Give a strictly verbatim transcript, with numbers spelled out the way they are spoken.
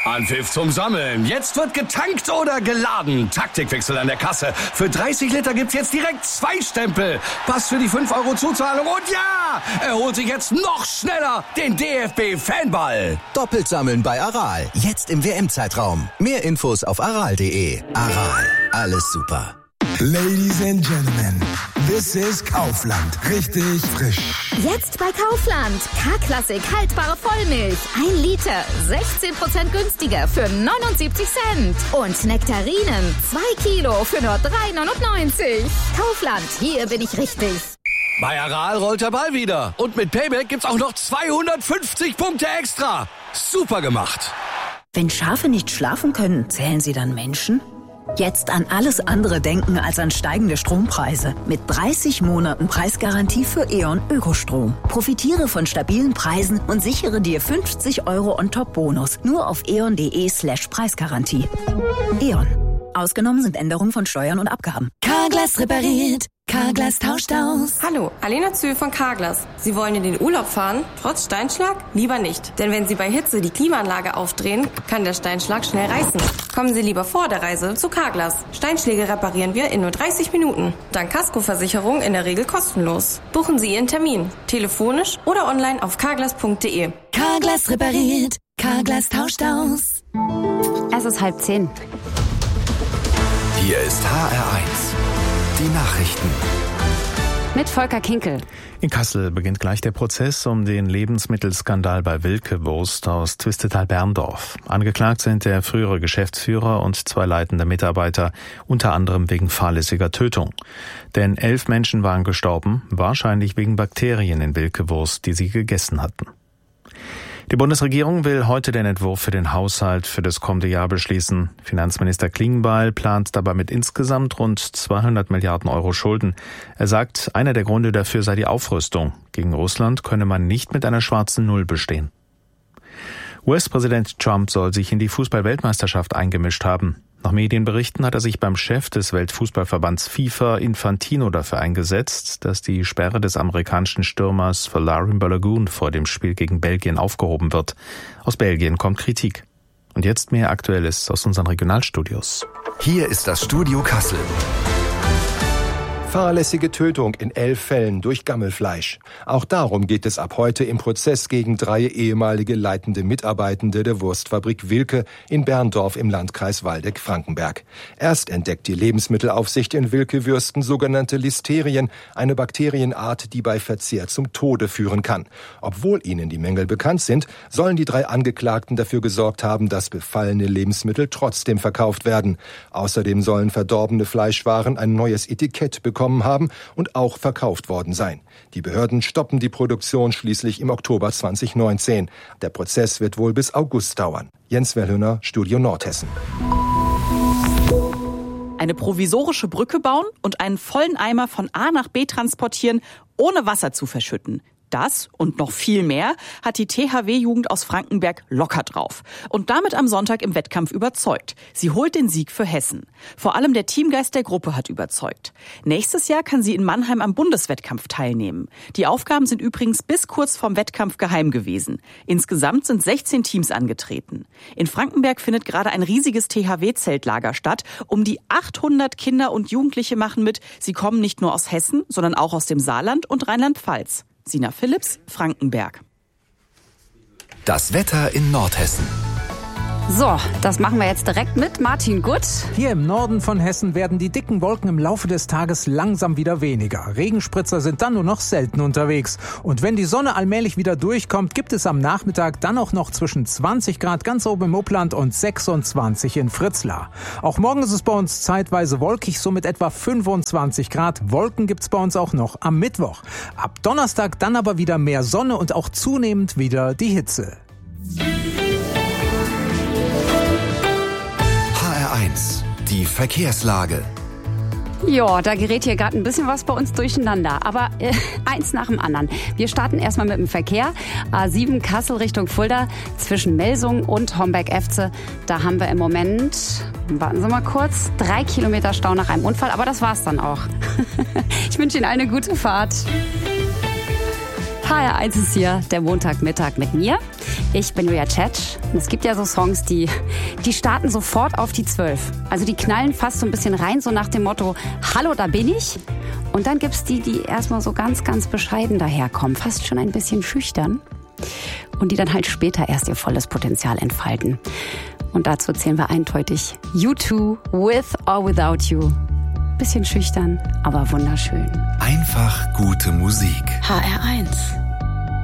Anpfiff zum Sammeln. Jetzt wird getankt oder geladen. Taktikwechsel an der Kasse. Für dreißig Liter gibt's jetzt direkt zwei Stempel. Pass für die fünf Euro Zuzahlung. Und ja, er holt sich jetzt noch schneller den D F B-Fanball. Doppelt sammeln bei Aral. Jetzt im W M-Zeitraum. Mehr Infos auf aral punkt de. Aral. Alles super. Ladies and Gentlemen, this is Kaufland. Richtig frisch. Jetzt bei Kaufland. K-Klassik haltbare Vollmilch. Ein Liter. sechzehn Prozent günstiger für neunundsiebzig Cent. Und Nektarinen. Zwei Kilo für nur drei neunundneunzig. Kaufland. Hier bin ich richtig. Bei Aral rollt der Ball wieder. Und mit Payback gibt's auch noch zweihundertfünfzig Punkte extra. Super gemacht. Wenn Schafe nicht schlafen können, zählen sie dann Menschen? Jetzt an alles andere denken als an steigende Strompreise. Mit dreißig Monaten Preisgarantie für E.ON Ökostrom. Profitiere von stabilen Preisen und sichere dir fünfzig Euro on-top-Bonus. Nur auf eon punkt de slash Preisgarantie. E.ON. Ausgenommen sind Änderungen von Steuern und Abgaben. Carglass repariert. Carglass tauscht aus. Hallo, Alena Zühl von Carglass. Sie wollen in den Urlaub fahren, trotz Steinschlag? Lieber nicht. Denn wenn Sie bei Hitze die Klimaanlage aufdrehen, kann der Steinschlag schnell reißen. Kommen Sie lieber vor der Reise zu Carglass. Steinschläge reparieren wir in nur dreißig Minuten. Dank Kaskoversicherung in der Regel kostenlos. Buchen Sie Ihren Termin. Telefonisch oder online auf carglass punkt de. Carglass repariert. Carglass tauscht aus. Es ist halb zehn. Hier ist H R eins. Die Nachrichten. Mit Volker Kinkel. In Kassel beginnt gleich der Prozess um den Lebensmittelskandal bei Wilke Wurst aus Twistetal-Berndorf. Angeklagt sind der frühere Geschäftsführer und zwei leitende Mitarbeiter, unter anderem wegen fahrlässiger Tötung. Denn elf Menschen waren gestorben, wahrscheinlich wegen Bakterien in Wilke Wurst, die sie gegessen hatten. Die Bundesregierung will heute den Entwurf für den Haushalt für das kommende Jahr beschließen. Finanzminister Klingbeil plant dabei mit insgesamt rund zweihundert Milliarden Euro Schulden. Er sagt, einer der Gründe dafür sei die Aufrüstung. Gegen Russland könne man nicht mit einer schwarzen Null bestehen. U S-Präsident Trump soll sich in die Fußball-Weltmeisterschaft eingemischt haben. Nach Medienberichten hat er sich beim Chef des Weltfußballverbands FIFA Infantino dafür eingesetzt, dass die Sperre des amerikanischen Stürmers Folarin Balogun vor dem Spiel gegen Belgien aufgehoben wird. Aus Belgien kommt Kritik. Und jetzt mehr Aktuelles aus unseren Regionalstudios. Hier ist das Studio Kassel. Fahrlässige Tötung in elf Fällen durch Gammelfleisch. Auch darum geht es ab heute im Prozess gegen drei ehemalige leitende Mitarbeitende der Wurstfabrik Wilke in Berndorf im Landkreis Waldeck-Frankenberg. Erst entdeckt die Lebensmittelaufsicht in Wilke-Würsten sogenannte Listerien, eine Bakterienart, die bei Verzehr zum Tode führen kann. Obwohl ihnen die Mängel bekannt sind, sollen die drei Angeklagten dafür gesorgt haben, dass befallene Lebensmittel trotzdem verkauft werden. Außerdem sollen verdorbene Fleischwaren ein neues Etikett bekommen haben und auch verkauft worden sein. Die Behörden stoppen die Produktion schließlich im Oktober zwanzig neunzehn. Der Prozess wird wohl bis August dauern. Jens Wellhöhner, Studio Nordhessen. Eine provisorische Brücke bauen und einen vollen Eimer von A nach B transportieren, ohne Wasser zu verschütten. Das und noch viel mehr hat die T H W-Jugend aus Frankenberg locker drauf. Und damit am Sonntag im Wettkampf überzeugt. Sie holt den Sieg für Hessen. Vor allem der Teamgeist der Gruppe hat überzeugt. Nächstes Jahr kann sie in Mannheim am Bundeswettkampf teilnehmen. Die Aufgaben sind übrigens bis kurz vorm Wettkampf geheim gewesen. Insgesamt sind sechzehn Teams angetreten. In Frankenberg findet gerade ein riesiges T H W-Zeltlager statt. Um die achthundert Kinder und Jugendliche machen mit. Sie kommen nicht nur aus Hessen, sondern auch aus dem Saarland und Rheinland-Pfalz. Sina Philipps, Frankenberg. Das Wetter in Nordhessen. So, das machen wir jetzt direkt mit Martin Gutt. Hier im Norden von Hessen werden die dicken Wolken im Laufe des Tages langsam wieder weniger. Regenspritzer sind dann nur noch selten unterwegs. Und wenn die Sonne allmählich wieder durchkommt, gibt es am Nachmittag dann auch noch zwischen zwanzig Grad ganz oben im Upland und sechsundzwanzig in Fritzlar. Auch morgen ist es bei uns zeitweise wolkig, so mit etwa fünfundzwanzig Grad. Wolken gibt's bei uns auch noch am Mittwoch. Ab Donnerstag dann aber wieder mehr Sonne und auch zunehmend wieder die Hitze. Die Verkehrslage. Ja, da gerät hier gerade ein bisschen was bei uns durcheinander. Aber äh, eins nach dem anderen. Wir starten erstmal mit dem Verkehr. A sieben Kassel Richtung Fulda zwischen Melsungen und Homberg-Efze. Da haben wir im Moment, warten Sie mal kurz, drei Kilometer Stau nach einem Unfall. Aber das war's dann auch. Ich wünsche Ihnen eine gute Fahrt. H R eins ist hier, der Montagmittag mit mir. Ich bin Julia Tschetsch. Es gibt ja so Songs, die, die starten sofort auf die zwölf. Also die knallen fast so ein bisschen rein, so nach dem Motto, hallo, da bin ich. Und dann gibt's die, die erstmal so ganz, ganz bescheiden daherkommen, fast schon ein bisschen schüchtern. Und die dann halt später erst ihr volles Potenzial entfalten. Und dazu zählen wir eindeutig U zwei, With or Without You. Bisschen schüchtern, aber wunderschön. Einfach gute Musik. H R eins.